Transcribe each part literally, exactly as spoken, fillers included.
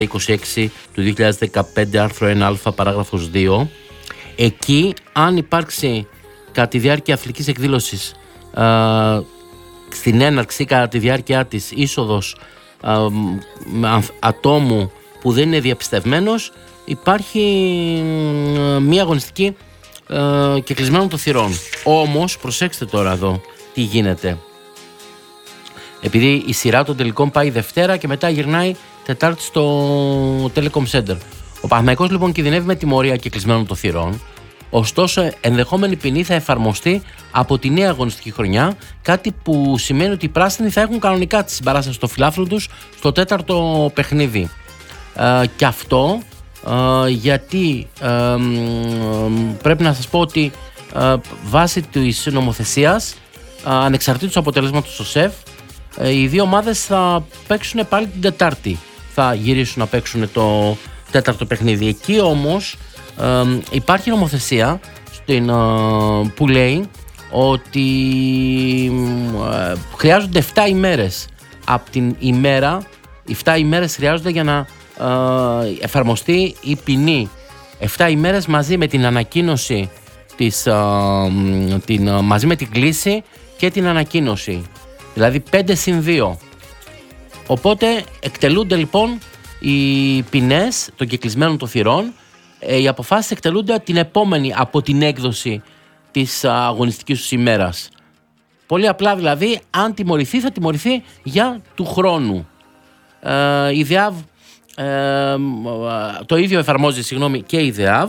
είκοσι έξι του δύο χιλιάδες δεκαπέντε, άρθρο ένα α, παράγραφος δύο. Εκεί, αν υπάρξει κατά τη διάρκεια αθλητικής εκδήλωσης, α, στην έναρξη κατά τη διάρκεια της είσοδος α, α, ατόμου που δεν είναι διαπιστευμένος, υπάρχει α, μία αγωνιστική α, και κλεισμένων των θυρών. Όμως, προσέξτε τώρα εδώ τι γίνεται. Επειδή η σειρά των τελικών πάει Δευτέρα και μετά γυρνάει Τετάρτη στο Telecom Center. Ο Παναθηναϊκός λοιπόν κινδυνεύει με τιμωρία και κλεισμένων των θυρών. Ωστόσο, ενδεχόμενη ποινή θα εφαρμοστεί από τη νέα αγωνιστική χρονιά, κάτι που σημαίνει ότι οι πράσινοι θα έχουν κανονικά τη συμπαράσταση στο φιλάθλο τους στο τέταρτο παιχνίδι. Ε, και αυτό ε, γιατί ε, πρέπει να σας πω ότι ε, βάσει της νομοθεσίας, ε, ανεξαρτήτως αποτελέσματος στο ΣΕΦ, ε, οι δύο ομάδες θα παίξουν πάλι την Τετάρτη. Θα γυρίσουν να παίξουν το τέταρτο παιχνίδι. Εκεί όμως ε, υπάρχει νομοθεσία στην, ε, που λέει ότι ε, χρειάζονται επτά ημέρες από την ημέρα, επτά ημέρες χρειάζονται για να ε, εφαρμοστεί η ποινή. επτά ημέρες μαζί με την ανακοίνωση της, ε, την, ε, μαζί με την κλήση και την ανακοίνωση. Δηλαδή πέντε συν δύο. Οπότε εκτελούνται λοιπόν οι ποινές των κεκλεισμένων των θυρών. Ε, οι αποφάσεις εκτελούνται την επόμενη από την έκδοση της αγωνιστικής τους ημέρας. Πολύ απλά δηλαδή, αν τιμωρηθεί θα τιμωρηθεί για του χρόνου. Ε, η ΔΕΑΒ, ε, το ίδιο εφαρμόζει συγγνώμη, και η ΔΕΑΒ.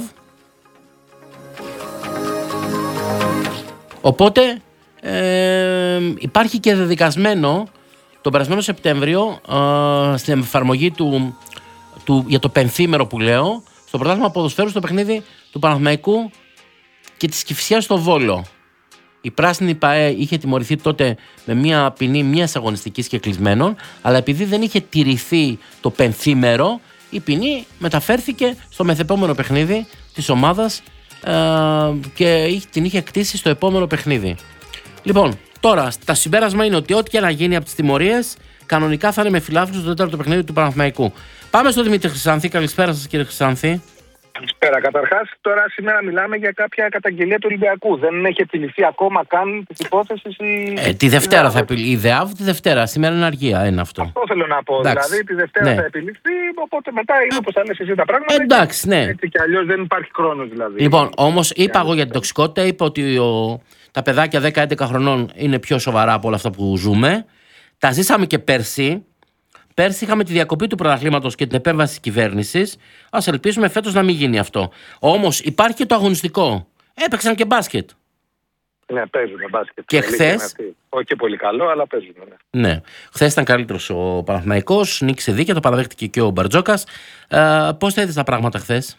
Οπότε ε, υπάρχει και δεδικασμένο τον περασμένο Σεπτέμβριο ε, στην εφαρμογή του, του, για το πενθήμερο που λέω, στο πρωτάθλημα ποδοσφαίρου στο παιχνίδι του Παναθηναϊκού και της Κηφισιάς στο Βόλο. Η πράσινη ΠΑΕ είχε τιμωρηθεί τότε με μια ποινή μιας αγωνιστικής και κλεισμένων, αλλά επειδή δεν είχε τηρηθεί το πενθήμερο, η ποινή μεταφέρθηκε στο μεθεπόμενο παιχνίδι της ομάδας ε, και την είχε κτίσει στο επόμενο παιχνίδι. Λοιπόν, τώρα, το συμπέρασμα είναι ότι ό,τι και να γίνει από τις τιμωρίες, κανονικά θα είναι με φιλάθλους στο τέταρτο παιχνίδι του Παναθηναϊκού. Πάμε στον Δημήτρη Χρυσάνθη. Καλησπέρα σας, κύριε Χρυσάνθη. Καλησπέρα. Καταρχάς, τώρα σήμερα μιλάμε για κάποια καταγγελία του Ολυμπιακού. Δεν έχει επιληθεί ακόμα καν τη υπόθεση. Η... Ε, τη Δευτέρα θα επιληθεί. Η ΔΕΑΒ τη Δευτέρα. Σήμερα είναι αργία, είναι αυτό. Αυτό θέλω να πω. Εντάξει. Δηλαδή, τη Δευτέρα ναι. θα επιληθεί. Οπότε μετά είναι όπως θα λες εσύ τα πράγματα. Εντάξει, ναι. Έτσι κι αλλιώς δεν υπάρχει χρόνος δηλαδή. Λοιπόν, όμως είπα εγώ για την τοξικότητα. Είπα ότι ο... τα παιδάκια δέκα με έντεκα χρονών είναι πιο σοβαρά από όλα αυτά που ζούμε. Τα ζήσαμε και πέρσι. Πέρσι είχαμε τη διακοπή του πρωταθλήματος και την επέμβαση της κυβέρνησης. Ας ελπίσουμε φέτος να μην γίνει αυτό. Όμως υπάρχει και το αγωνιστικό. Έπαιξαν και μπάσκετ. Ναι, παίζουν μπάσκετ. Και χθες. Όχι και πολύ καλό, αλλά παίζουν. Ναι, ναι. Χθες ήταν καλύτερος ο Παναθηναϊκός. Νίκησε δίκαια, το παραδέχτηκε και ο Μπαρτζόκας. Ε, πώς θα είδες τα πράγματα χθες?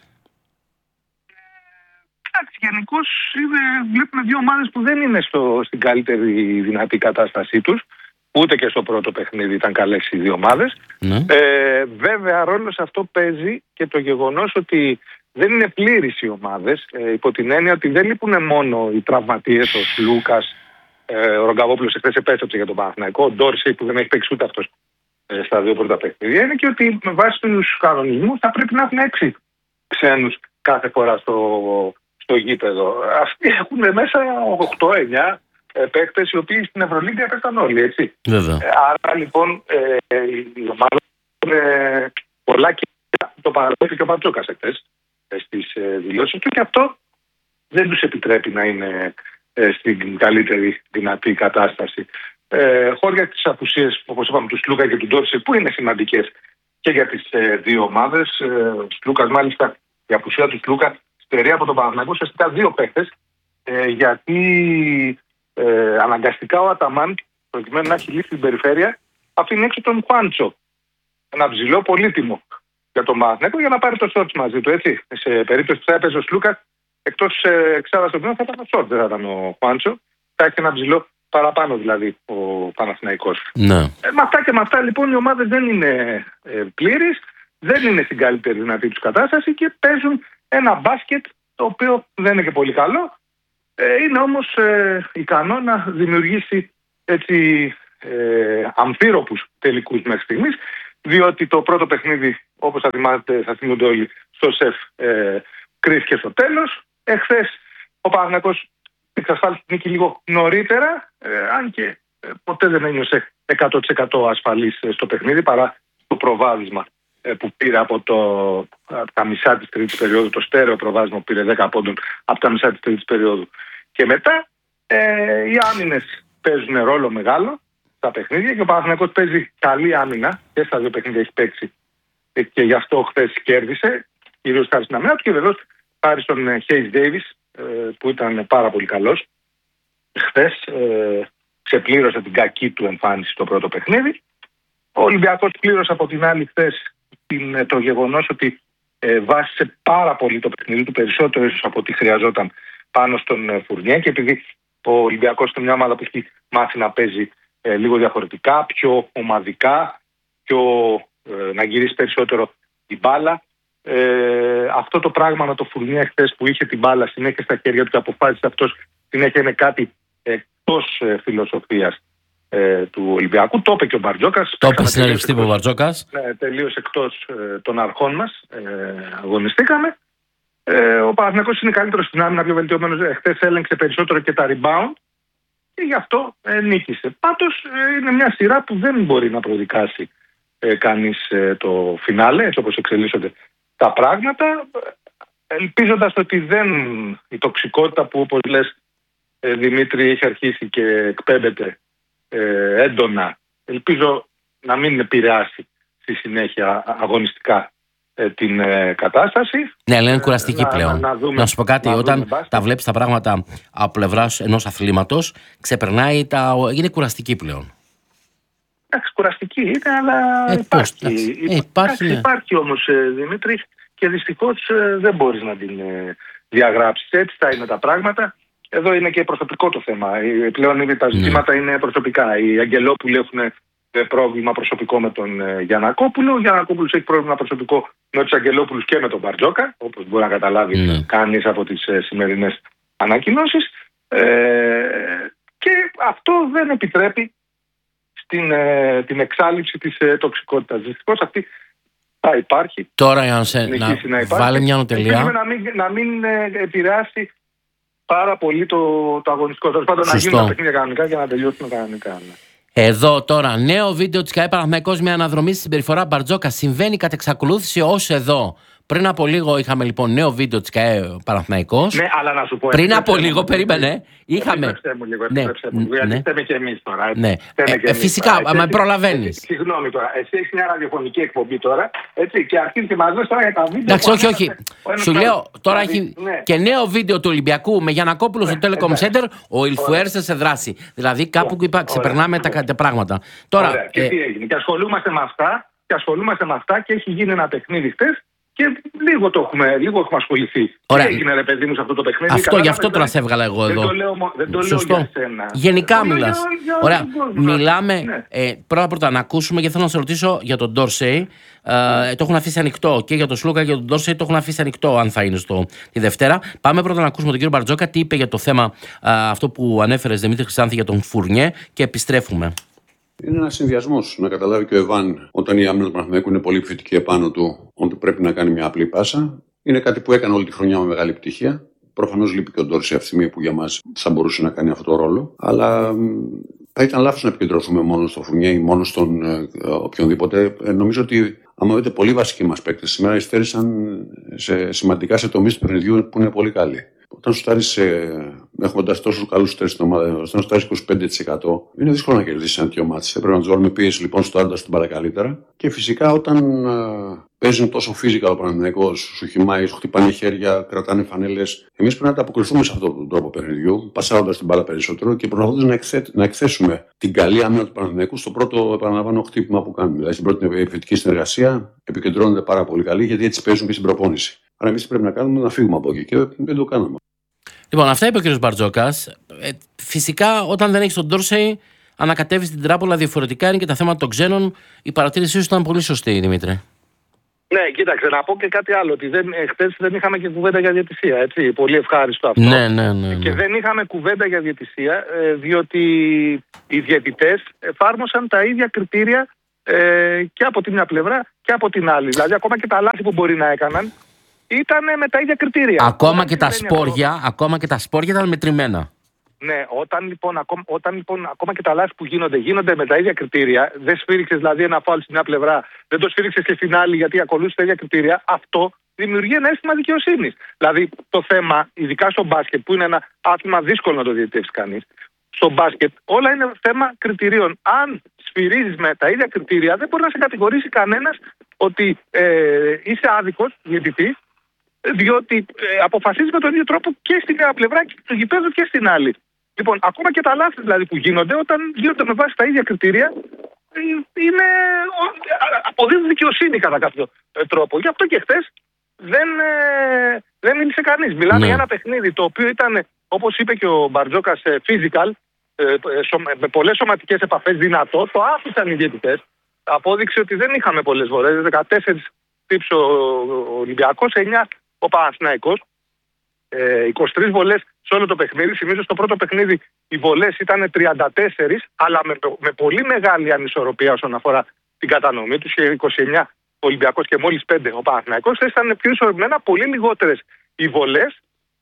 Εντάξει, γενικώς βλέπουμε δύο ομάδες που δεν είναι στο, στην καλύτερη δυνατή κατάστασή τους. Ούτε και στο πρώτο παιχνίδι ήταν καλές οι δύο ομάδες. Ναι. Ε, βέβαια, ρόλο σε αυτό παίζει και το γεγονός ότι δεν είναι πλήρεις οι ομάδες. Ε, υπό την έννοια ότι δεν λείπουν μόνο οι τραυματίες, ο Λούκας, ε, ο Ρογκαβόπουλος εχθές επέστρεψε για τον Παναθηναϊκό, ο Ντόρσεϊ που δεν έχει παίξει ούτε αυτός ε, στα δύο πρώτα παιχνίδια. Είναι και ότι με βάση τους κανονισμούς θα πρέπει να έχουν έξι ξένους κάθε φορά στο, στο γήπεδο. Αυτοί έχουν μέσα οκτώ εννιά. Παίκτες οι οποίοι στην Ευρωλίγκα έπαιξαν όλοι, έτσι. Βέβαια. Άρα λοιπόν ε, η ομάδα ε, πολλά και το παραδέχει και ο Μπαρτζόκας εχθές ε, στις ε, δηλώσεις του και αυτό δεν τους επιτρέπει να είναι ε, στην καλύτερη δυνατή κατάσταση. Ε, χώρια τις απουσίες, όπως είπαμε, του Σλούκα και του Ντόρσεϊ που είναι σημαντικές και για τις ε, δύο ομάδες. Ε, ο Σλούκας μάλιστα, η απουσία του Σλούκα στερεί από τον Παναθηναϊκό ουσιαστικά δύο παίκτες ε, γιατί Ε, αναγκαστικά ο Αταμάν, προκειμένου να έχει λύσει την περιφέρεια, αφήνει έξω τον Χουάντσο. Ένα ψηλό πολύτιμο για τον Παναθηναϊκό για να πάρει το σόρτ μαζί του. Έτσι. Σε περίπτωση που θα έπαιζε ο Σλούκα, εκτός ε, εξάδα στο βήμα θα ήταν ο σόρτ, δεν θα ήταν ο Χουάντσο. Θα έχει ένα ψηλό παραπάνω δηλαδή ο Παναθηναϊκός. Ναι. Ε, με αυτά και με αυτά λοιπόν οι ομάδες δεν είναι ε, πλήρεις, δεν είναι στην καλύτερη δυνατή τους κατάσταση και παίζουν ένα μπάσκετ το οποίο δεν είναι και πολύ καλό. Είναι όμως ε, ικανό να δημιουργήσει έτσι ε, αμφίροπους τελικούς μέχρι στιγμής διότι το πρώτο παιχνίδι, όπως θα θυμάστε, θα θυμούνται όλοι, στο ΣΕΦ ε, κρίθηκε στο τέλος. Εχθές ο Παναθηναϊκός εξασφάλισε την νίκη λίγο νωρίτερα, ε, αν και ε, ποτέ δεν ένιωσε εκατό τοις εκατό ασφαλής ε, στο παιχνίδι, παρά το προβάδισμα ε, που πήρε από, το, από τα μισά της τρίτης περίοδου, το στέρεο προβάδισμα που πήρε δέκα πόντων από τα μισά της τρίτης περίοδου και μετά. Ε, οι άμυνες παίζουν ρόλο μεγάλο στα παιχνίδια και ο Παναθηναϊκός παίζει καλή άμυνα και στα δύο παιχνίδια έχει παίξει ε, και γι' αυτό χθες κέρδισε, κυρίως χάρη στην άμυνα του και βεβαίως χάρη στον Hayes Davis ε, που ήταν πάρα πολύ καλός. Χθες ε, ξεπλήρωσε την κακή του εμφάνιση στο πρώτο παιχνίδι. Ο Ολυμπιακός πλήρωσε από την άλλη χθες την, το γεγονός ότι ε, βάσισε πάρα πολύ το παιχνίδι του, περισσότερο ίσως από ό,τι χρειαζόταν, πάνω στον Φουρνιέ, και επειδή ο Ολυμπιακός είναι μια ομάδα που έχει μάθει να παίζει ε, λίγο διαφορετικά, πιο ομαδικά, πιο, ε, να γυρίσει περισσότερο την μπάλα. Ε, αυτό το πράγμα με το Φουρνιέ χθες που είχε την μπάλα συνέχεια στα χέρια του και αποφάσισε αυτός συνέχεια είναι κάτι εκτός ε, φιλοσοφίας ε, του Ολυμπιακού. Το είπε και ο Μπαρτζόκας. Το είπε συνέντευξη τύπου ο Μπαρτζόκας. Ναι, τελείως εκτός ε, των αρχών μας ε, αγωνιστήκαμε. Ε, ο Παναθηναϊκός είναι καλύτερος στην άμυνα, πιο βελτιωμένος. Χθες έλεγξε περισσότερο και τα rebound και γι' αυτό ε, νίκησε. Πάντως ε, είναι μια σειρά που δεν μπορεί να προδικάσει ε, κανείς ε, το φινάλε, έτσι όπως εξελίσσονται τα πράγματα, ελπίζοντας ότι δεν η τοξικότητα που, όπως λες ε, Δημήτρη, έχει αρχίσει και εκπέμπεται ε, έντονα, ελπίζω να μην επηρεάσει στη συνέχεια αγωνιστικά ε, την ε, κατάσταση. Ναι, αλλά είναι κουραστική να, πλέον. Να, να, δούμε, να σου πω κάτι, όταν τα βλέπεις τα πράγματα από πλευράς ενός αθλήματος, ξεπερνάει τα... είναι κουραστική πλέον. Εντάξει, κουραστική είναι, αλλά ε, υπάρχει. Πώς, ε, υπάρχει, ναι. υπάρχει όμως, ε, Δημήτρη, και δυστυχώς ε, δεν μπορείς να την ε, διαγράψεις. Έτσι θα είναι τα πράγματα. Εδώ είναι και προσωπικό το θέμα. Ε, πλέον τα ζητήματα ναι. είναι προσωπικά. Οι Αγγελόπουλοι έχουν πρόβλημα προσωπικό με τον ε, Γιαννακόπουλο. Ο Γιαννακόπουλος έχει πρόβλημα προσωπικό με τους Αγγελόπουλους και με τον Μπαρτζόκα, όπως μπορεί να καταλάβει ναι. κανείς από τις ε, σημερινές ανακοινώσεις. Ε, και αυτό δεν επιτρέπει στην, ε, την εξάλληψη της ε, τοξικότητας. Δυστυχώς αυτή θα υπάρχει. Τώρα, Ιάννησε, να, να βάλει μια νοτελεία. Να μην, να μην ε, επηρεάσει πάρα πολύ το, το αγωνιστικό. Τέλος πάντων, να γίνουν τα παιχνίδια κανονικά και να τελειώσουν κανονικά. Ναι. Εδώ τώρα, νέο βίντεο της ΚΑΕ Παναθηναϊκός με αναδρομή στη συμπεριφορά Μπαρτζόκα. Συμβαίνει κατ' εξακολούθηση ως εδώ. Πριν από λίγο είχαμε λοιπόν νέο βίντεο της ΚΑΕ Παναθηναϊκός. Ναι, αλλά να σου πω. Πριν από λίγο, μου, περίμενε. Είχαμε. Επιτρέψτε μου λίγο, επιτρέψτε μου. Ναι, ναι. Φταίμε και εμείς τώρα. Έτσι. Ναι. Ε, ε, εμείς φυσικά, τώρα, με προλαβαίνεις. Συγγνώμη τώρα. Εσύ έχεις μια ραδιοφωνική εκπομπή τώρα. Έτσι, και αρχίζει και μας λες τώρα για τα βίντεο. Εντάξει, όχι, όχι. Σου λέω, τώρα έχει και νέο βίντεο του Ολυμπιακού με Γιαννακόπουλο στο Telecom Center. Ο Ιλφουέρσε σε δράση. Δηλαδή κάπου ξεπερνάμε τα πράγματα. Τώρα. Και τι έγινε. Και ασχολούμαστε με αυτά. Και ασχολούμαστε με αυτά και έχει γίνει ένα παιχνίδι χτες. Και λίγο το έχουμε, λίγο έχουμε ασχοληθεί. Ωραία. Τι έγινε, ρε παιδί μου, σε αυτό το παιχνίδι. Αυτό, γι' αυτό τώρα σε έβγαλα εγώ εδώ. Δεν το λέω, δεν το λέω για σένα. Γενικά μιλάς. Ωραία. Μιλάμε. Ναι. Ε, πρώτα πρώτα να ακούσουμε, γιατί θέλω να σε ρωτήσω για τον Ντόρσεϊ. Ε, το έχουν αφήσει ανοιχτό. Και για τον Σλούκα και για τον Ντόρσεϊ το έχουν αφήσει ανοιχτό, αν θα είναι στο, τη Δευτέρα. Πάμε πρώτα να ακούσουμε τον κύριο Μπαρτζόκα τι είπε για το θέμα α, αυτό που ανέφερε Δημήτρη Χρυσάνθη για τον Φουρνιέ και επιστρέφουμε. Είναι ένα συνδυασμό. Να καταλάβει και ο Εβάν, όταν η άμυνα του Παναθηναϊκού είναι πολύ επιθετική επάνω του, ότι πρέπει να κάνει μια απλή πάσα. Είναι κάτι που έκανε όλη τη χρονιά με μεγάλη επιτυχία. Προφανώς λείπει και ο Ντόρσεϊ αυτή τη στιγμή που για μας θα μπορούσε να κάνει αυτό το ρόλο. Αλλά θα ήταν λάθος να επικεντρωθούμε μόνο στο Φουρνιέ ή μόνο στον ε, οποιονδήποτε. Ε, νομίζω ότι, άμα δείτε, πολύ βασικοί μας παίκτες σήμερα υστέρησαν σε, σημαντικά σε τομείς του παιχνιδιού που είναι πολύ καλοί. Όταν σου στάρεις, έχοντας τόσους καλούς στέρες στην ομάδα, όταν σου στάρεις είκοσι πέντε τοις εκατό, είναι δύσκολο να κερδίσεις ένα τέτοιο μάτς. Πρέπει να τους βάλουμε πίεση λοιπόν στο άντα στην πάρα καλύτερα. Και φυσικά όταν α, παίζουν τόσο physical ο Παναθηναϊκός, σου χυμάει, σου χτυπάνε χέρια, κρατάνε φανέλες. Εμείς πρέπει να ανταποκριθούμε σε αυτόν τον τρόπο παιχνιδιού, πασάροντας την μπάλα περισσότερο και προσπαθώντας να, εκθέ, να εκθέσουμε την καλή άμυνα του Παναθηναϊκού στο πρώτο, επαναλαμβάνω, χτύπημα που κάνουμε. Δηλαδή στην πρώτη επιθετική συνεργασία επικεντρώνονται πάρα πολύ καλή, γιατί έτσι παίζουν και στην προπόνηση. Άρα εμείς πρέπει να κάνουμε να φύγουμε από εκεί και δεν το κάναμε. Λοιπόν, αυτά είπε ο κ. Μπαρτζόκας. Ε, φυσικά, όταν δεν έχει τον Ντόρσεϊ, ανακατεύει την τράπουλα διαφορετικά. Είναι και τα θέματα των ξένων. Η παρατήρησή σου ήταν πολύ σωστή, Δημήτρη. Ναι, κοίταξε, να πω και κάτι άλλο. Ότι χθες δεν είχαμε και κουβέντα για διαιτησία. Έτσι, πολύ ευχάριστο αυτό. Ναι, ναι, ναι, ναι. Και δεν είχαμε κουβέντα για διαιτησία, διότι οι διαιτητές εφάρμοσαν τα ίδια κριτήρια ε, και από τη μια πλευρά και από την άλλη. Δηλαδή, ακόμα και τα λάθη που μπορεί να έκαναν ήταν με τα ίδια κριτήρια. Ακόμα και, τα σπόρια, αυτό... ακόμα και τα σπόρια ήταν μετρημένα. Ναι, όταν λοιπόν, ακόμα, όταν λοιπόν ακόμα και τα λάθη που γίνονται, γίνονται με τα ίδια κριτήρια, δεν σφύριξες δηλαδή ένα φάουλ στην μια πλευρά, δεν το σφύριξες και στην άλλη γιατί ακολούθησε τα ίδια κριτήρια, αυτό δημιουργεί ένα αίσθημα δικαιοσύνης. Δηλαδή το θέμα, ειδικά στο μπάσκετ, που είναι ένα άθλημα δύσκολο να το διαιτητεύσει κανείς, στο μπάσκετ όλα είναι θέμα κριτηρίων. Αν σφυρίζεις με τα ίδια κριτήρια, δεν μπορεί να σε κατηγορήσει κανένας ότι ε, είσαι άδικος διαιτητής, διότι ε, αποφασίζει με τον ίδιο τρόπο και στην μια πλευρά και στο γηπέδο και στην άλλη. Λοιπόν, ακόμα και τα λάθη δηλαδή που γίνονται, όταν γίνονται με βάση τα ίδια κριτήρια, είναι, αποδίδουν δικαιοσύνη κατά κάποιο τρόπο. Γι' αυτό και χθες δεν, ε, δεν μίλησε κανείς. Μιλάμε ναι. για ένα παιχνίδι το οποίο ήταν, όπως είπε και ο Μπαρτζόκας, physical, ε, με πολλές σωματικές επαφές, δυνατό. Το άφησαν οι διαιτητές. Απόδειξε ότι δεν είχαμε πολλές φορές. δεκατέσσερις τύψει ο Ολυμπιακός, εννιά ο Παναθηναϊκός. Ε, είκοσι τρεις βολές σε όλο το παιχνίδι. Θυμίζω στο πρώτο παιχνίδι οι βολές ήταν τριάντα τέσσερις, αλλά με, με πολύ μεγάλη ανισορροπία όσον αφορά την κατανομή τους. είκοσι εννιά ο Ολυμπιακός και μόλις πέντε ο Παναθηναϊκός. Ήταν πιο ισορροπημένα, πολύ λιγότερες οι βολές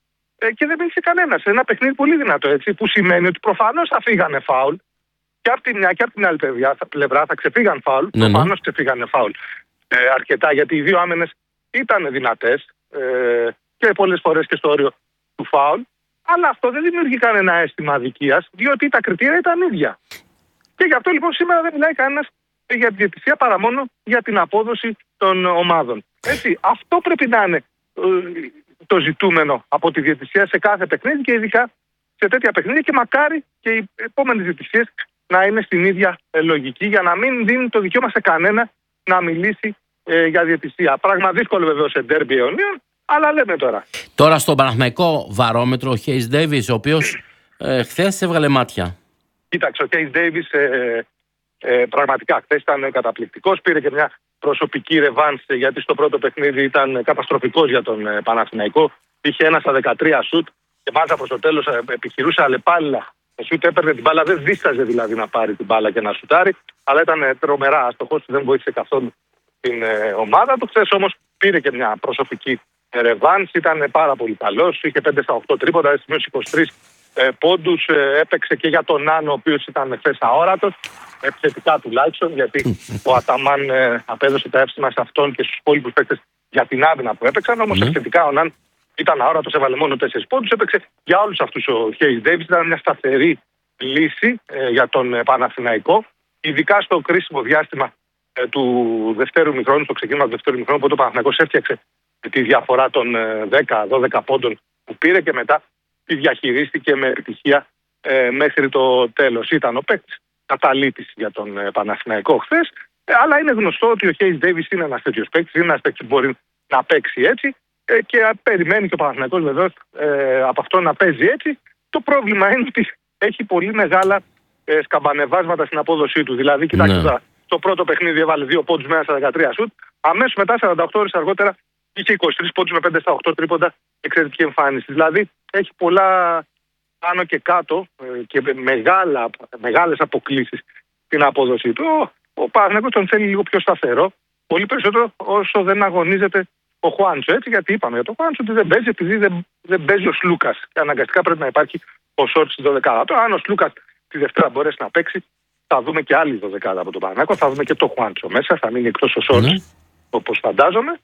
ε, και δεν μίλησε κανένας. Ένα παιχνίδι πολύ δυνατό, έτσι, που σημαίνει ότι προφανώς θα φύγανε φάουλ και από τη μια και από την άλλη πλευρά θα ξεφύγαν φάουλ. Ναι, προφανώς ναι. ξεφύγανε φάουλ ε, αρκετά, γιατί οι δύο άμενες ήταν δυνατές ε, και πολλές φορές και στο όριο του φάουλ. Αλλά αυτό δεν δημιουργεί κανένα αίσθημα αδικίας, διότι τα κριτήρια ήταν ίδια. Και γι' αυτό λοιπόν σήμερα δεν μιλάει κανένας για τη διαιτησία παρά μόνο για την απόδοση των ομάδων. Έτσι, αυτό πρέπει να είναι ε, το ζητούμενο από τη διαιτησία σε κάθε παιχνίδι και ειδικά σε τέτοια παιχνίδια, και μακάρι και οι επόμενες διαιτησίες να είναι στην ίδια ε, λογική, για να μην δίνει το δικαίωμα σε κανένα να μιλήσει ε, για διαιτησία. Πράγμα δύσκολο βεβαίως σε ντέρμπι αιωνίων, αλλά λέμε τώρα. Τώρα στον Παναθηναϊκό βαρόμετρο ο Χέις Ντέιβις, ο οποίος ε, χθες έβγαλε μάτια. Κοίταξε, ο Χέις Ντέιβις ε, ε, πραγματικά χθες ήταν καταπληκτικός. Πήρε και μια προσωπική ρεβάνς, γιατί στο πρώτο παιχνίδι ήταν καταστροφικός για τον ε, Παναθηναϊκό. Είχε ένα στα δεκατρία σουτ και μάλιστα προς το τέλος ε, επιχειρούσε αλλεπάλληλα. Ο σουτ έπαιρνε την μπάλα, δεν δίσταζε δηλαδή να πάρει την μπάλα και να σουτάρει, αλλά ήταν ε, τρομερά άστοχος, δεν βοήθησε καθόλου την ε, ομάδα του. Χθες όμως πήρε και μια προσωπική ρεβάνς, ήταν πάρα πολύ καλός, είχε πέντε στα οκτώ τρίποντα, σημείωσε είκοσι τρεις ε, πόντους, ε, έπαιξε και για τον Νάνο, ο οποίος ήταν χθες αόρατος, επιθετικά τουλάχιστον, γιατί ο Αταμάν ε, απέδωσε τα εύσημα σε αυτόν και στους υπόλοιπους παίκτες για την άμυνα που έπαιξαν, όμως mm. επιθετικά ο Νάν ήταν αόρατος, έβαλε μόνο τέσσερις πόντους, έπαιξε για όλους αυτούς ο Χέις Ντέιβις, ήταν μια σταθερή λύση ε, για τον ε, Παναθηναϊκό, ειδικά στο κρίσιμο διάστημα ε, του δευτέρου μηχρόνου, στο ξεκίνημα του δευτέρου μηχρόνου, που ο Παναθηναϊκός έφτιαξε τη διαφορά των δέκα δώδεκα πόντων που πήρε και μετά τη διαχειρίστηκε με επιτυχία ε, μέχρι το τέλος. Ήταν ο παίκτης καταλήτης για τον ε, Παναθηναϊκό χθες, ε, αλλά είναι γνωστό ότι ο Χέις Ντέιβις είναι ένας τέτοιος παίκτης, είναι ένας παίκτης που μπορεί να παίξει έτσι ε, και περιμένει και ο Παναθηναϊκός βεβαίως ε, από αυτό να παίζει έτσι. Το πρόβλημα είναι ότι έχει πολύ μεγάλα ε, σκαμπανεβάσματα στην απόδοσή του. Δηλαδή, κοιτάξτε, ναι. το πρώτο παιχνίδι έβαλε δύο πόντους με ένα στα δεκατρία σουτ, αμέσως μετά σαράντα οκτώ ώρες αργότερα είχε είκοσι τρεις πόντους με πέντε στα οκτώ τρίποντα, εξαιρετική εμφάνιση. Δηλαδή έχει πολλά πάνω και κάτω και μεγάλα, μεγάλες αποκλίσεις στην απόδοσή του. Ο, ο Παναθηναϊκός τον θέλει λίγο πιο σταθερό, πολύ περισσότερο όσο δεν αγωνίζεται ο Χουάντσο. Έτσι, γιατί είπαμε για τον Χουάντσο ότι δεν παίζει, επειδή δεν, δεν παίζει ο Σλούκας. Και αναγκαστικά πρέπει να υπάρχει ο Σόρτ στη δωδεκάδα. Τώρα, αν ο Σλούκας τη Δευτέρα μπορέσει να παίξει, θα δούμε και άλλη δωδεκάδα από τον Παναθηναϊκό, θα δούμε και το Χουάντσο μέσα, θα μείνει εκτός ο Σόρτ, mm. όπως φαντάζομαι.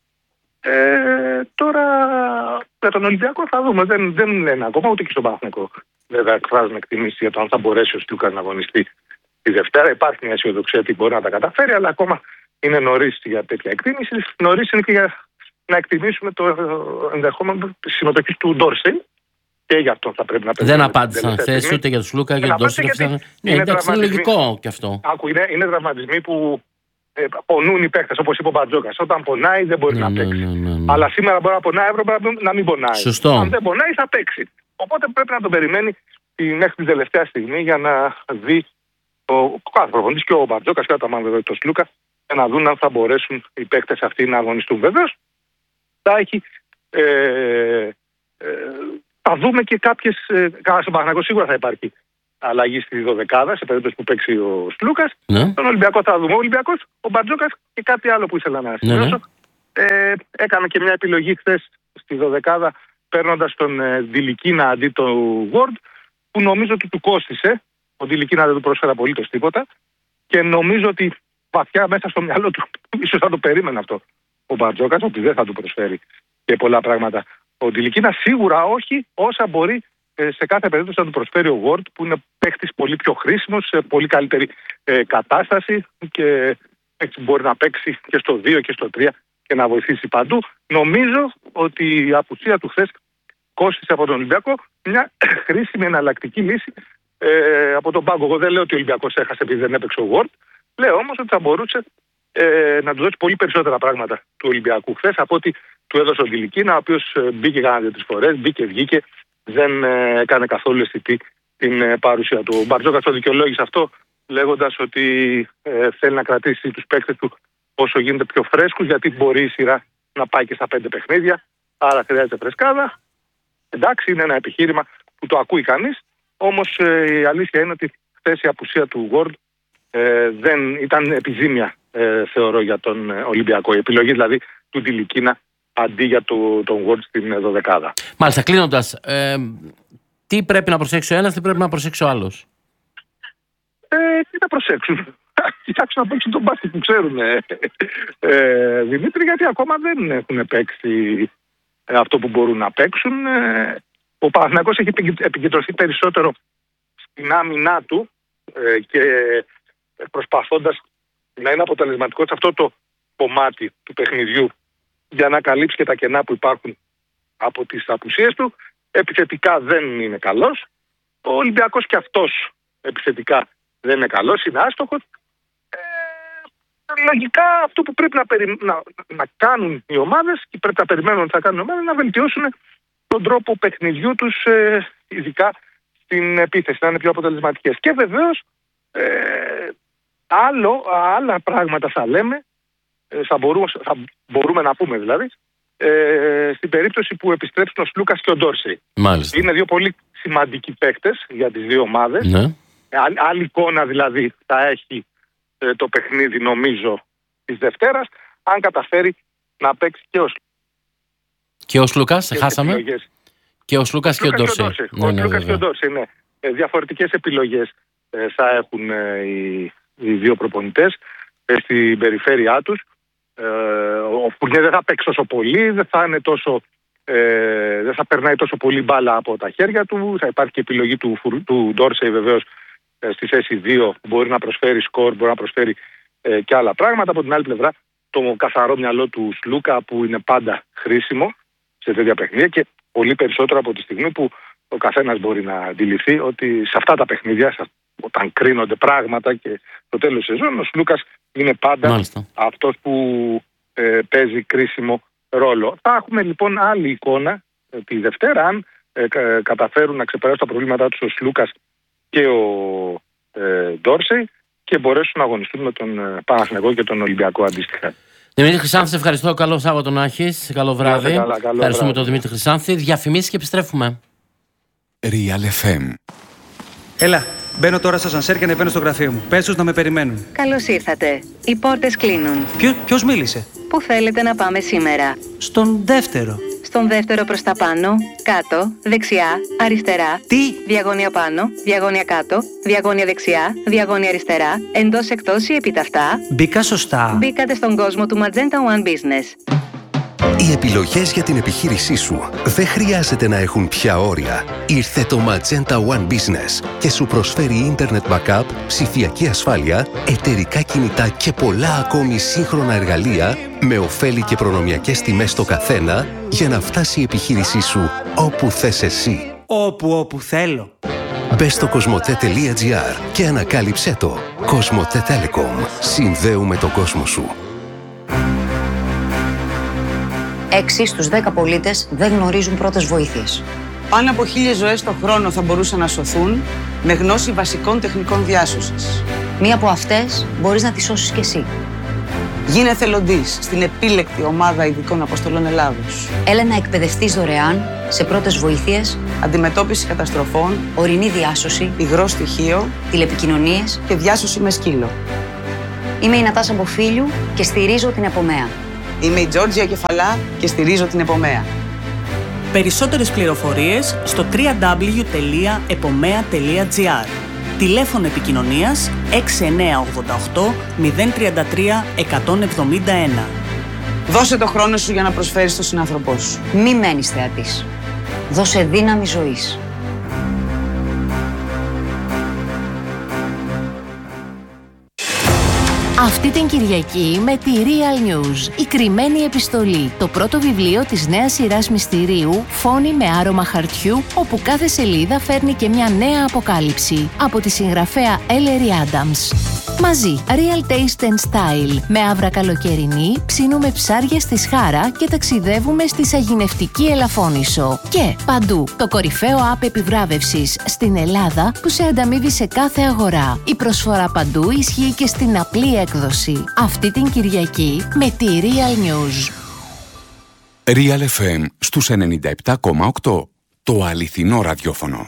Ε, τώρα για τον Ολυμπιακό θα δούμε. Δεν, δεν λένε ακόμα, ούτε και στον Παναθηναϊκό βέβαια εκφράζουν εκτιμήσεις για το αν θα μπορέσει ο Σλούκας να αγωνιστεί τη Δευτέρα. Υπάρχει μια αισιοδοξία ότι μπορεί να τα καταφέρει, αλλά ακόμα είναι νωρίς για τέτοια εκτίμηση. Νωρίς είναι και για να εκτιμήσουμε το ενδεχόμενο τη συμμετοχή του Ντόρσεϊ. Και γι' αυτό θα πρέπει να παίξει. Δεν απάντησαν χθες ούτε για τον Σλούκα και τον Ντόρσεϊ. Ναι, εντάξει, είναι λογικό κι αυτό. Άκου, είναι, είναι τραυματισμοί που Ε, πονούν οι παίκτες, όπως είπε ο Μπαρτζόκας. Όταν πονάει δεν μπορεί ναι, να παίξει. Ναι, ναι, ναι. Αλλά σήμερα μπορεί να πονάει, αύριο μπορεί να μην πονάει. Σωστό. Αν δεν πονάει θα παίξει. Οπότε πρέπει να τον περιμένει μέχρι την τελευταία στιγμή για να δει ο κάθε προπονητής και ο Μπαρτζόκας και ο Αταμάν βέβαια το Σλούκα, για να δουν αν θα μπορέσουν οι παίκτες αυτοί να αγωνιστούν. Βεβαίως θα έχει. Ε, ε, θα δούμε και κάποιες. Ε, στον Παναθηναϊκό σίγουρα θα υπάρχει αλλαγή στη δωδεκάδα, σε περίπτωση που παίξει ο Σλούκας. Ναι. Τον Ολυμπιακό θα δούμε. Ο Ολυμπιακός, ο Μπαρτζόκας και κάτι άλλο που ήθελα να σημειώσω. Ναι, ναι. Ε, έκαμε και μια επιλογή χθες στη δωδεκάδα, παίρνοντας τον ε, Ντιλικίνα αντί τον Ward, που νομίζω ότι του κόστισε. Ο Ντιλικίνα δεν του πρόσφερε απολύτως τίποτα. Και νομίζω ότι βαθιά μέσα στο μυαλό του, ίσως θα το περίμενε αυτό ο Μπαρτζόκας, ότι δεν θα του προσφέρει και πολλά πράγματα. Ο Ντιλικίνα σίγουρα όχι όσα μπορεί ε, σε κάθε περίπτωση να του προσφέρει ο Ward, που είναι παίχτης πολύ πιο χρήσιμος, σε πολύ καλύτερη ε, κατάσταση και έτσι μπορεί να παίξει και στο δύο και στο τρία και να βοηθήσει παντού. Νομίζω ότι η απουσία του χθες κόστησε από τον Ολυμπιακό μια χρήσιμη εναλλακτική λύση ε, από τον πάγκο. Εγώ δεν λέω ότι ο Ολυμπιακός έχασε επειδή δεν έπαιξε ο Ward. Λέω όμως ότι θα μπορούσε ε, να του δώσει πολύ περισσότερα πράγματα του Ολυμπιακού χθες από ότι του έδωσε ο Ντιλικίνα, ο οποίος ε, μπήκε κάνα δύο-τρεις φορές, μπήκε, βγήκε, δεν ε, έκανε καθόλου αισθητή την ε, παρουσία του. Ο Μπαρτζόκας το δικαιολόγησε αυτό, λέγοντας ότι ε, θέλει να κρατήσει τους παίκτες του όσο γίνεται πιο φρέσκους, γιατί μπορεί η σειρά να πάει και στα πέντε παιχνίδια, άρα χρειάζεται φρεσκάδα. Εντάξει, είναι ένα επιχείρημα που το ακούει κανείς, όμως ε, η αλήθεια είναι ότι χθες η απουσία του Ward ε, δεν ήταν επιζήμια, ε, θεωρώ, για τον ε, Ολυμπιακό. Η επιλογή δηλαδή του Ντιλικίνα αντί για το, τον Ward στην δωδεκάδα. Μάλιστα, κλείνοντας, ε, τι πρέπει να προσέξει ο ένας, τι πρέπει να προσέξει ο άλλος? Ε, τι να προσέξουν. Κοιτάξτε να παίξουν τον μπάσκετ που ξέρουν, ε, ε, Δημήτρη, γιατί ακόμα δεν έχουν παίξει ε, αυτό που μπορούν να παίξουν. Ε, ο Παναθηναϊκός έχει επικεντρωθεί περισσότερο στην άμυνά του ε, και προσπαθώντας να είναι αποτελεσματικό σε αυτό το κομμάτι του παιχνιδιού για να καλύψει και τα κενά που υπάρχουν από τις απουσίες του. Επιθετικά δεν είναι καλός. Ο Ολυμπιακός και αυτός επιθετικά δεν είναι καλός, είναι άστοχος. Ε, λογικά αυτό που πρέπει να, περι... να, να κάνουν οι ομάδες και πρέπει να περιμένουν ότι θα κάνουν οι ομάδες, να βελτιώσουν τον τρόπο παιχνιδιού τους, ε, ειδικά στην επίθεση, να είναι πιο αποτελεσματικές. Και βεβαίως ε, άλλο, άλλα πράγματα θα λέμε, ε, θα, μπορούμε, θα μπορούμε να πούμε δηλαδή, ε, στην περίπτωση που επιστρέψουν ο Σλούκας και ο Ντόρσεϊ. Μάλιστα. Είναι δύο πολύ σημαντικοί παίκτες για τις δύο ομάδες. Ναι. Άλλη εικόνα δηλαδή θα έχει ε, το παιχνίδι, νομίζω, της Δευτέρας, αν καταφέρει να παίξει και ο Σλούκας. Και ο Σλούκας, χάσαμε. Επιλογές. Και ο Σλούκας και ο Ντόρσεϊ. Ο Σλούκας και ο Ντόρσεϊ, ναι. Ε, διαφορετικές επιλογές ε, θα έχουν ε, οι, οι δύο προπονητές ε, στην περιφέρειά τους. Ε, ο Φουρνιέ δεν θα παίξει τόσο πολύ, δεν θα, είναι τόσο, ε, δεν θα περνάει τόσο πολύ μπάλα από τα χέρια του. Θα υπάρχει και επιλογή του, του Ντόρσεϊ βεβαίως ε, στη θέση δύο, που μπορεί να προσφέρει σκορ, μπορεί να προσφέρει ε, και άλλα πράγματα. Από την άλλη πλευρά, το καθαρό μυαλό του Σλούκα, που είναι πάντα χρήσιμο σε τέτοια παιχνίδια και πολύ περισσότερο από τη στιγμή που ο καθένας μπορεί να αντιληφθεί ότι σε αυτά τα παιχνίδια, όταν κρίνονται πράγματα και το τέλος της σεζόν, ο Σλούκας είναι πάντα Μάλιστα. αυτός που ε, παίζει κρίσιμο ρόλο. Θα έχουμε λοιπόν άλλη εικόνα ε, τη Δευτέρα, αν ε, κα, καταφέρουν να ξεπεράσουν τα προβλήματά τους ο Σλούκας και ο ε, Ντόρσεϊ και μπορέσουν να αγωνιστούν με τον ε, Παναθηναϊκό και τον Ολυμπιακό αντίστοιχα. Δημήτρη Χρυσάνθη, σε ευχαριστώ. Καλό Σάββατο να έχεις. Καλό βράδυ. Καλά, καλό Ευχαριστούμε βράδυ. τον Δημήτρη Χρυσάνθη. Διαφημίσεις και επιστρέφουμε. Real εφ εμ. Έλα, μπαίνω τώρα στο σανσέρ και ανεβαίνω στο γραφείο μου. Πες τους να με περιμένουν. Καλώς ήρθατε. Οι πόρτες κλείνουν. Ποιο, ποιος μίλησε? Πού θέλετε να πάμε σήμερα? Στον δεύτερο. Στον δεύτερο προς τα πάνω, κάτω, δεξιά, αριστερά. Τι? Διαγώνια πάνω, διαγώνια κάτω, διαγώνια δεξιά, διαγώνια αριστερά, εντός εκτός ή επιταυτά. Μπήκα σωστά. Μπήκατε στον κόσμο του Magenta One Business. Οι επιλογές για την επιχείρησή σου δεν χρειάζεται να έχουν πια όρια. Ήρθε το Magenta One Business και σου προσφέρει Internet Backup, ψηφιακή ασφάλεια, εταιρικά κινητά και πολλά ακόμη σύγχρονα εργαλεία με ωφέλη και προνομιακές τιμές στο καθένα για να φτάσει η επιχείρησή σου όπου θες εσύ. Όπου όπου θέλω. Μπες στο κοσμοτέ τελεία τζι άρ και ανακάλυψέ το. Κοσμοτέ Telecom. Συνδέουμε τον κόσμο σου. έξι στους δέκα πολίτες δεν γνωρίζουν πρώτες βοήθειες. Πάνω από χίλιες ζωές το χρόνο θα μπορούσαν να σωθούν με γνώση βασικών τεχνικών διάσωσης. Μία από αυτές μπορείς να τη σώσεις κι εσύ. Γίνε εθελοντής στην επίλεκτη ομάδα ειδικών αποστολών Ελλάδος. Έλα να εκπαιδευτείς δωρεάν σε πρώτες βοήθειες, Αντιμετώπιση καταστροφών, ορεινή διάσωση, υγρό στοιχείο τηλεπικοινωνίες. και διάσωση με σκύλο. Είμαι η Νατάσα Μποφίλιου και στηρίζω την Επομέα. Είμαι η Τζόρτζια Κεφαλά και στηρίζω την Επομέα. Περισσότερες πληροφορίες στο double-u double-u double-u τελεία επομέα τελεία τζι άρ. Τηλέφωνο επικοινωνίας έξι εννιά οκτώ οκτώ μηδέν τρία τρία εκατόν εβδομήντα ένα. Δώσε το χρόνο σου για να προσφέρεις τον συνάνθρωπό σου. Μη μένεις θεατής. Δώσε δύναμη ζωής. Αυτή την Κυριακή με τη Real News, η κρυμμένη επιστολή, το πρώτο βιβλίο της νέας σειράς μυστηρίου «Φόνοι με άρωμα χαρτιού», όπου κάθε σελίδα φέρνει και μια νέα αποκάλυψη από τη συγγραφέα Ellery Adams. Μαζί, Real Taste and Style, με άβρα καλοκαιρινή, ψήνουμε ψάρια στη Σχάρα και ταξιδεύουμε στη σαγηνευτική Ελαφώνησο. Και παντού, το κορυφαίο app επιβράβευσης στην Ελλάδα που σε ανταμείβει σε κάθε αγορά. Η προσφορά παντού ισχύει και στην απλή έκδοση. Αυτή την Κυριακή με τη Real News. Real εφ εμ στους ενενήντα επτά κόμμα οκτώ. Το αληθινό ραδιόφωνο.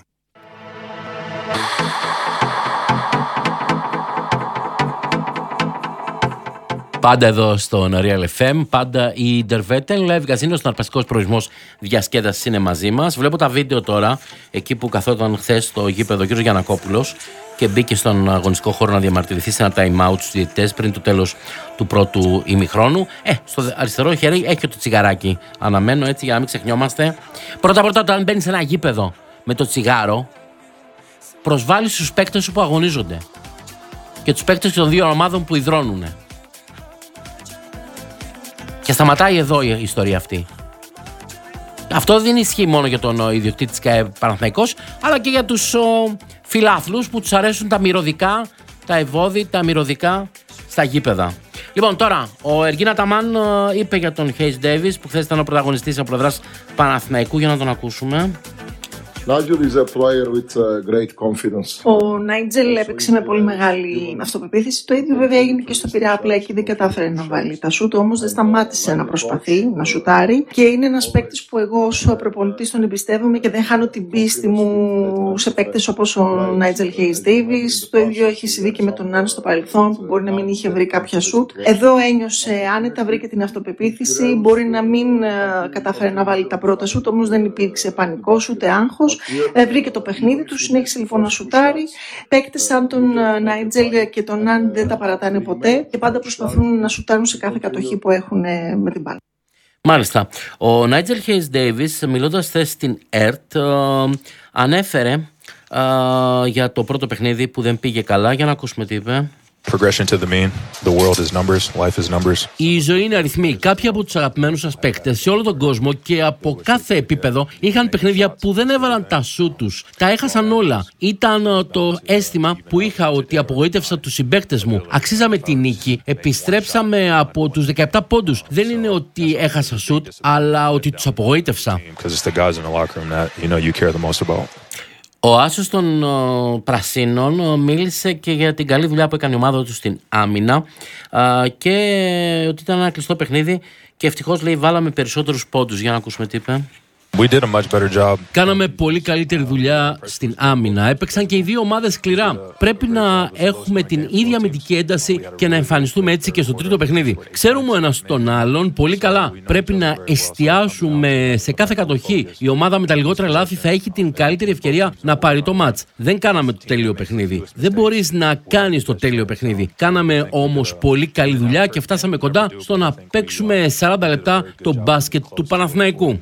Πάντα εδώ στον Real εφ εμ, πάντα η Derveten Live Casino, στον αρπαστικός προορισμός διασκέδασης είναι μαζί μας. Βλέπω τα βίντεο τώρα, εκεί που καθόταν χθες στο γήπεδο ο κ. Γιαννακόπουλος και μπήκε στον αγωνιστικό χώρο να διαμαρτυρηθεί σε ένα time out στους διαιτητές πριν το τέλος του πρώτου ημιχρόνου. Ε, στο αριστερό χέρι έχει και το τσιγαράκι. Αναμένω έτσι για να μην ξεχνιόμαστε. Πρώτα-πρώτα, όταν μπαίνει σε ένα γήπεδο με το τσιγάρο, προσβάλλει στους παίκτες σου που αγωνίζονται και τους παίκτες των δύο ομάδων που υδρώνουν. Και σταματάει εδώ η ιστορία αυτή. Αυτό δεν ισχύει μόνο για τον ιδιοκτήτη της ΚΑΕ Παναθηναϊκός, αλλά και για τους ο, φιλάθλους που τους αρέσουν τα μυρωδικά, τα ευώδη, τα μυρωδικά στα γήπεδα. Λοιπόν, τώρα, ο Εργίνα Ταμάν είπε για τον Χέις Ντέιβις, που χθες ήταν ο πρωταγωνιστής από πλευράς Παναθηναϊκού, για να τον ακούσουμε. Ο Νάιτζελ έπαιξε με πολύ μεγάλη αυτοπεποίθηση. Το ίδιο βέβαια έγινε και στο Πειραιά, απλά εκεί δεν κατάφερε να βάλει τα σούτ, όμως δεν σταμάτησε να προσπαθεί να σουτάρει. Και είναι ένας παίκτης που εγώ ως προπονητής τον εμπιστεύομαι και δεν χάνω την πίστη μου σε παίκτες όπως ο Νάιτζελ Χέις Ντέιβις. Το ίδιο έχει συμβεί και με τον Νάν στο παρελθόν, που μπορεί να μην είχε βρει κάποια σούτ. Εδώ ένιωσε άνετα, βρήκε την αυτοπεποίθηση. Μπορεί να μην κατάφερε να βάλει τα πρώτα σούτ, όμως δεν υπήρξε πανικός ούτε άγχος. Βρήκε το παιχνίδι του, συνέχισε λοιπόν να σουτάρει. Παίκτες σαν τον Νάιτζελ και τον Νάν δεν τα παρατάνε ποτέ και πάντα προσπαθούν να σουτάρουν σε κάθε κατοχή που έχουν με την μπάλα. Μάλιστα. Ο Νάιτζελ Χέις Ντέιβις, μιλώντας χθες στην ΕΡΤ, ε, ανέφερε ε, για το πρώτο παιχνίδι που δεν πήγε καλά. Για να ακούσουμε τι είπε. Progression to the mean. The world is numbers. Life is numbers. Η ζωή είναι αριθμοί. Κάποιοι από τους αγαπημένους σας παίκτες σε όλο τον κόσμο και από κάθε επίπεδο είχαν παιχνίδια που δεν έβαλαν τα σου τους. Τα έχασαν όλα. Ήταν το αίσθημα που είχα ότι απογοήτευσα τους συμπαίκτες μου. Αξίζαμε τη νίκη. Επιστρέψαμε από τους δεκαεπτά πόντους. Δεν είναι ότι έχασα σουτ, αλλά ότι τους απογοήτευσα. Ο άσος των ο, Πρασίνων ο, μίλησε και για την καλή δουλειά που έκανε η ομάδα του στην άμυνα α, και ότι ήταν ένα κλειστό παιχνίδι και ευτυχώς, λέει, βάλαμε περισσότερους πόντους. Για να ακούσουμε τι είπε. We did a much better job. Κάναμε πολύ καλύτερη δουλειά στην άμυνα. Έπαιξαν και οι δύο ομάδες σκληρά. Πρέπει να έχουμε την ίδια αμυντική ένταση και να εμφανιστούμε έτσι και στο τρίτο παιχνίδι. Ξέρουμε ο ένας τον άλλον πολύ καλά. Πρέπει να εστιάσουμε σε κάθε κατοχή. Η ομάδα με τα λιγότερα λάθη θα έχει την καλύτερη ευκαιρία να πάρει το μάτς. Δεν κάναμε το τέλειο παιχνίδι. Δεν μπορείς να κάνεις το τέλειο παιχνίδι. Κάναμε όμως πολύ καλή δουλειά και φτάσαμε κοντά στο να παίξουμε σαράντα λεπτά το μπάσκετ του Παναθηναϊκού.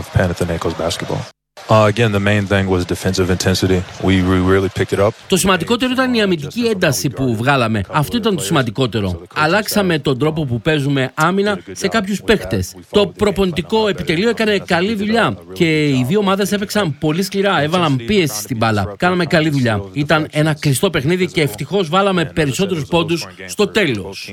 Uh, again, the main thing was defensive intensity. We, we really picked it up. Το σημαντικότερο ήταν η αμυντική ένταση που βγάλαμε. Αυτό ήταν το σημαντικότερο. Αλλάξαμε τον τρόπο που παίζουμε άμυνα σε κάποιους παίχτες. Το προπονητικό επιτελείο έκανε καλή δουλειά και οι δύο ομάδες έπαιξαν πολύ σκληρά. Έβαλαν πίεση στην μπάλα. Κάναμε καλή δουλειά. Ήταν ένα κλειστό παιχνίδι και ευτυχώς βάλαμε περισσότερους πόντους στο τέλος.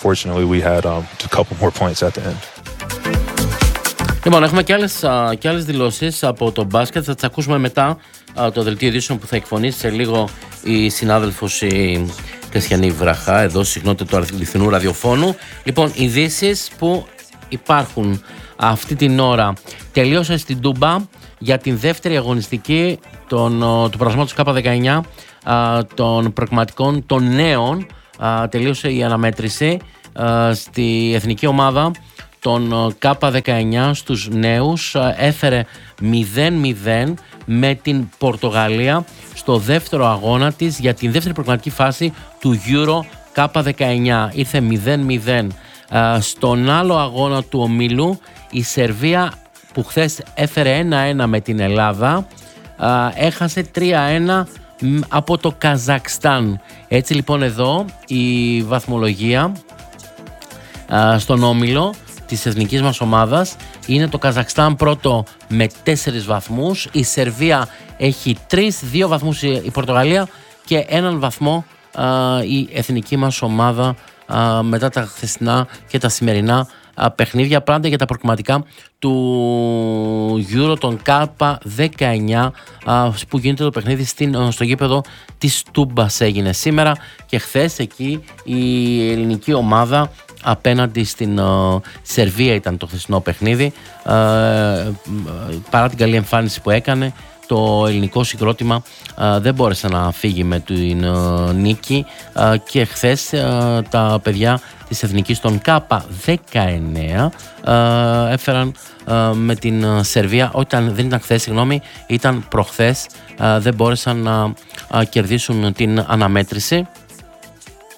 Λοιπόν, έχουμε και άλλες, α, και άλλες δηλώσεις από το μπάσκετ. Θα τις ακούσουμε μετά α, το δελτίο ειδήσεων που θα εκφωνήσει σε λίγο η συνάδελφος η Κασιανή Βραχά, εδώ συχνότητα του αληθινού ραδιοφώνου. Λοιπόν, ειδήσεις που υπάρχουν αυτή την ώρα. Τελείωσε στην Τούμπα για την δεύτερη αγωνιστική των, του προγραμματός ΚΑΠΑ δεκαεννιά των προγραμματικών των νέων. Τελείωσε η αναμέτρηση στη εθνική ομάδα των ΚΑΠΑ δεκαεννιά στους νέους. Έφερε μηδέν μηδέν με την Πορτογαλία στο δεύτερο αγώνα της για την δεύτερη προγραμματική φάση του Euro ΚΑΠΑ δεκαεννιά. Ήρθε μηδέν μηδέν. Στον άλλο αγώνα του ομίλου η Σερβία, που χθες έφερε ένα ένα με την Ελλάδα, έχασε τρία ένα από το Καζακστάν. Έτσι λοιπόν εδώ η βαθμολογία στον όμιλο της εθνικής μας ομάδας είναι το Καζακστάν πρώτο με τέσσερις βαθμούς, η Σερβία έχει τρεις, δύο βαθμούς η Πορτογαλία και έναν βαθμό η εθνική μας ομάδα μετά τα χθεσινά και τα σημερινά παιχνίδια. Πάντα για τα προκριματικά του Euro των ΚΑΠΑ δεκαεννιά που γίνεται το παιχνίδι στην, στο γήπεδο της Τούμπας έγινε σήμερα και χθες εκεί η ελληνική ομάδα απέναντι στην uh, Σερβία ήταν το χθεσινό παιχνίδι. Uh, παρά την καλή εμφάνιση που έκανε, το ελληνικό συγκρότημα uh, δεν μπόρεσε να φύγει με την uh, νίκη uh, και χθες uh, τα παιδιά της εθνικής των ΚΑΠΑ δεκαεννιά uh, έφεραν uh, με την uh, Σερβία, όταν δεν ήταν χθες, συγγνώμη, ήταν προχθές, uh, δεν μπόρεσαν να uh, κερδίσουν την αναμέτρηση.